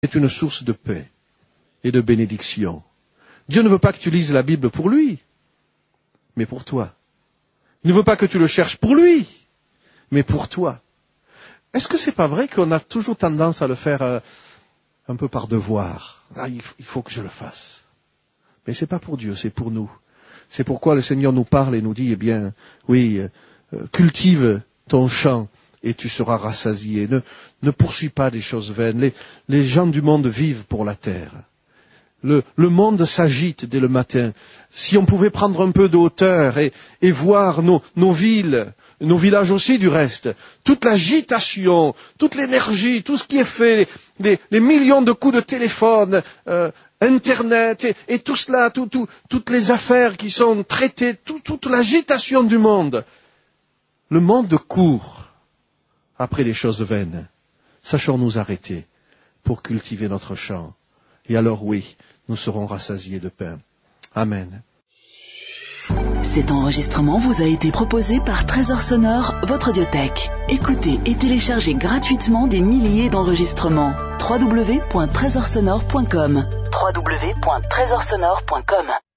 C'est une source de paix et de bénédiction. Dieu ne veut pas que tu lises la Bible pour lui, mais pour toi. Il ne veut pas que tu le cherches pour lui, mais pour toi. Est-ce que c'est pas vrai qu'on a toujours tendance à le faire un peu par devoir? Il faut que je le fasse. Mais c'est pas pour Dieu, c'est pour nous. C'est pourquoi le Seigneur nous parle et nous dit, eh bien, oui, cultive ton champ et tu seras rassasié. Ne poursuis pas des choses vaines. Les gens du monde vivent pour la terre. Le monde s'agite dès le matin. Si on pouvait prendre un peu de hauteur et voir nos villes, nos villages aussi du reste, toute l'agitation, toute l'énergie, tout ce qui est fait, les millions de coups de téléphone, Internet et tout cela, toutes les affaires qui sont traitées, toute l'agitation du monde. Le monde court après les choses vaines. Sachons nous arrêter pour cultiver notre champ. Et alors oui, nous serons rassasiés de pain. Amen. Cet enregistrement vous a été proposé par Trésor Sonore, votre audiothèque. Écoutez et téléchargez gratuitement des milliers d'enregistrements. www.trésorsonore.com www.trésorsonore.com